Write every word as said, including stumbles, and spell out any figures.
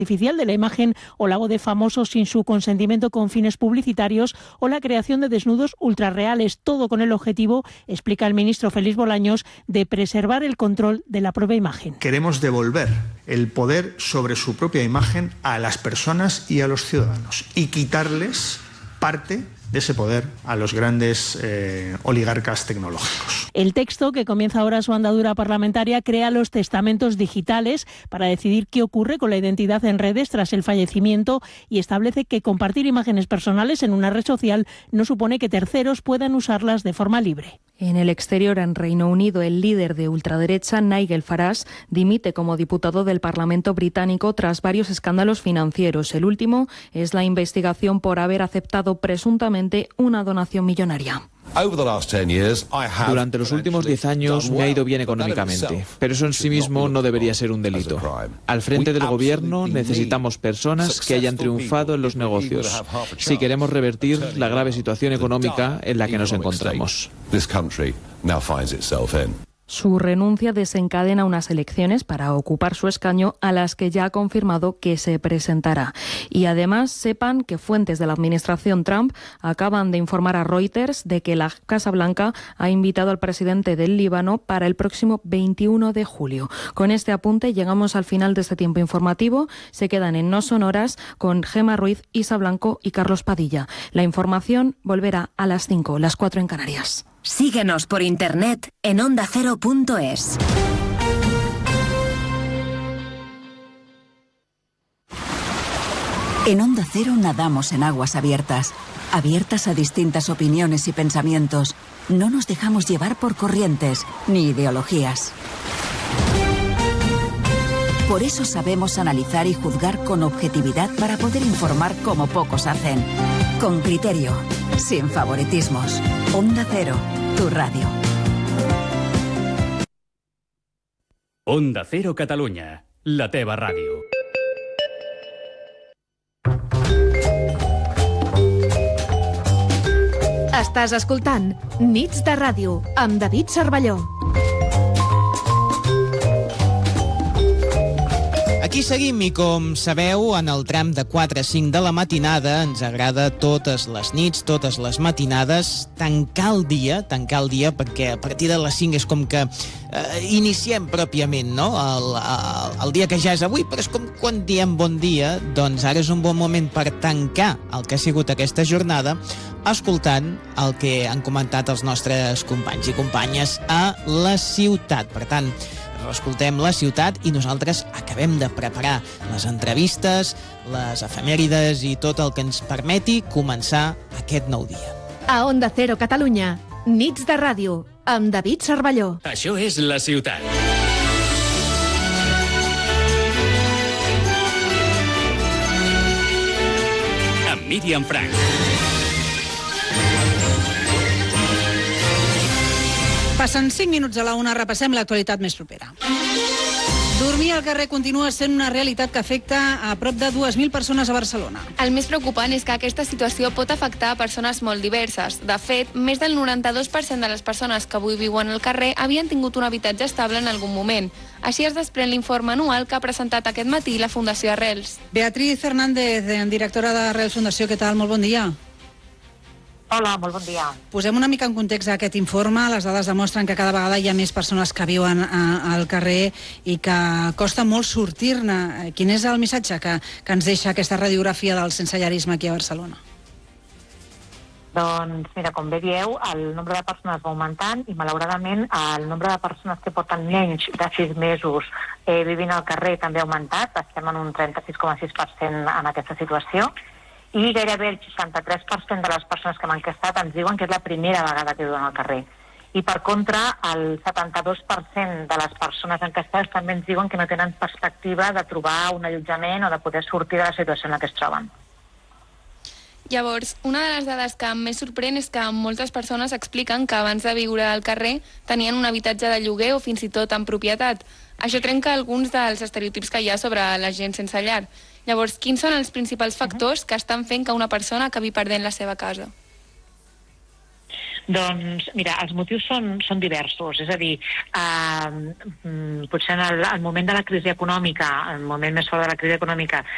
artificial de la imagen o la voz de famosos sin su consentimiento con fines publicitarios o la creación de desnudos ultrarreales, todo con el objetivo, explica el ministro Félix Bolaños, de preservar el control de la propia imagen. Queremos devolver el poder sobre su propia imagen a las personas y a los ciudadanos y quitarles parte de ese poder a los grandes eh, oligarcas tecnológicos. El texto, que comienza ahora su andadura parlamentaria, crea los testamentos digitales para decidir qué ocurre con la identidad en redes tras el fallecimiento y establece que compartir imágenes personales en una red social no supone que terceros puedan usarlas de forma libre. En el exterior, en Reino Unido, el líder de ultraderecha, Nigel Farage, dimite como diputado del Parlamento británico tras varios escándalos financieros. El último es la investigación por haber aceptado presuntamente una donación millonaria. Durante los últimos diez años me ha ido bien económicamente, pero eso en sí mismo no debería ser un delito. Al frente del gobierno necesitamos personas que hayan triunfado en los negocios, si queremos revertir la grave situación económica en la que nos encontramos. Su renuncia desencadena unas elecciones para ocupar su escaño a las que ya ha confirmado que se presentará. Y además sepan que fuentes de la administración Trump acaban de informar a Reuters de que la Casa Blanca ha invitado al presidente del Líbano para el próximo veintiuno de julio. Con este apunte llegamos al final de este tiempo informativo. Se quedan en No Sonoras con Gemma Ruiz, Isa Blanco y Carlos Padilla. La información volverá a las cinco, las cuatro en Canarias. Síguenos por internet en onda cero punto es. En Onda Cero nadamos en aguas abiertas, abiertas a distintas opiniones y pensamientos. No nos dejamos llevar por corrientes ni ideologías. Por eso sabemos analizar y juzgar con objetividad para poder informar como pocos hacen. Con criterio, sin favoritismos. Onda Cero, tu radio. Onda Cero Catalunya, la teva ràdio. Estàs escoltant Nits de Ràdio amb David Cervelló. Aquí seguim i, com sabeu, en el tram de quatre a cinc de la matinada ens agrada totes les nits, totes les matinades, tancar el dia, tancar el dia perquè a partir de les cinc és com que eh, iniciem pròpiament, no? El, el, el dia que ja és avui, però és com quan diem bon dia, doncs ara és un bon moment per tancar el que ha sigut aquesta jornada escoltant el que han comentat els nostres companys i companyes a la ciutat. Per tant, escoltem la ciutat i nosaltres acabem de preparar les entrevistes, les efemèrides i tot el que ens permeti començar aquest nou dia. A Onda Cero Catalunya, Nits de Ràdio, amb David Cervelló. Això és la ciutat. Amb Míriam Frank. Passen cinc minuts a la una, repassem l'actualitat més propera. Dormir al carrer continua sent una realitat que afecta a prop de dues mil persones a Barcelona. El més preocupant és que aquesta situació pot afectar a persones molt diverses. De fet, més del noranta-dos per cent de les persones que avui viuen al carrer havien tingut un habitatge estable en algun moment. Així es desprèn l'informe anual que ha presentat aquest matí la Fundació Arrels. Beatriz Fernández, directora d'Arrels Fundació, què tal? Molt bon dia. Hola, molt bon dia. Posem una mica en context aquest informe. Les dades demostren que cada vegada hi ha més persones que viuen a, al carrer i que costa molt sortir-ne. Quin és el missatge que, que ens deixa aquesta radiografia del sensellarisme aquí a Barcelona? Doncs, mira, com bé dieu, el nombre de persones va augmentant i, malauradament, el nombre de persones que porten menys de sis mesos eh, vivint al carrer també ha augmentat. Estem en un trenta-sis coma sis per cent en aquesta situació. I gairebé el seixanta-tres per cent de les persones que m'han enquestat ens diuen que és la primera vegada que viuen al carrer. I, per contra, el setanta-dos per cent de les persones enquestades també ens diuen que no tenen perspectiva de trobar un allotjament o de poder sortir de la situació en la que es troben. Llavors, una de les dades que més sorprèn és que moltes persones expliquen que abans de viure al carrer tenien un habitatge de lloguer o fins i tot en propietat. Això trenca alguns dels estereotips que hi ha sobre la gent sense llar. Llavors, quins són els principals factors que estan fent que una persona acabi perdent la seva casa? Doncs, mira, els motius són, són diversos. És a dir, eh, potser en el, el moment de la crisi econòmica, el moment més fort de la crisi econòmica,